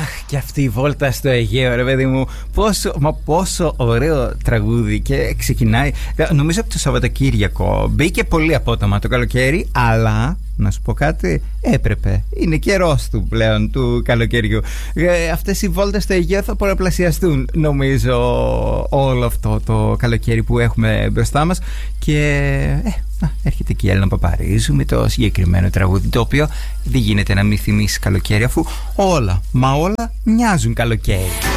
Αχ, και αυτή η βόλτα στο Αιγαίο, ρε παιδί μου. Πόσο ωραίο τραγούδι. Και ξεκινάει, νομίζω από το Σαββατοκύριακο. Μπήκε πολύ απότομα το καλοκαίρι, αλλά να σου πω κάτι, έπρεπε. Είναι καιρός του πλέον, του καλοκαιριού. Αυτές οι βόλτες στο Αιγαίο θα πολλαπλασιαστούν, νομίζω, όλο αυτό το καλοκαίρι που έχουμε μπροστά μας. Και έρχεται και η Έλληνα Παπαρίζου με το συγκεκριμένο τραγούδι, το οποίο δεν γίνεται να μην θυμίσει καλοκαίρι, αφού όλα, μα όλα μοιάζουν καλοκαίρι.